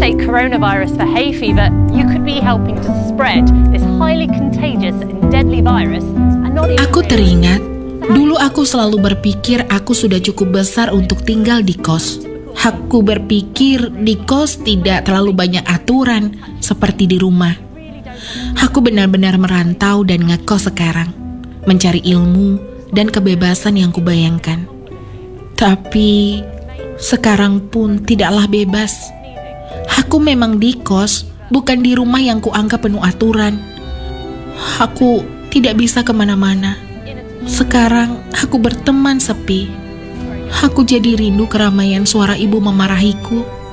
say coronavirus for hay fever, you could be helping to spread this highly contagious and deadly virus and not even Aku teringat, dulu aku selalu berpikir aku sudah cukup besar untuk tinggal di kos. Aku berpikir di kos tidak terlalu banyak aturan seperti di rumah. Aku benar-benar merantau dan ngekos sekarang, mencari ilmu dan kebebasan yang kubayangkan. Tapi sekarang pun tidaklah bebas. Aku memang di kos, bukan di rumah yang kuanggap penuh aturan. Aku tidak bisa kemana-mana. Sekarang aku berteman sepi. Aku jadi rindu keramaian suara ibu memarahiku.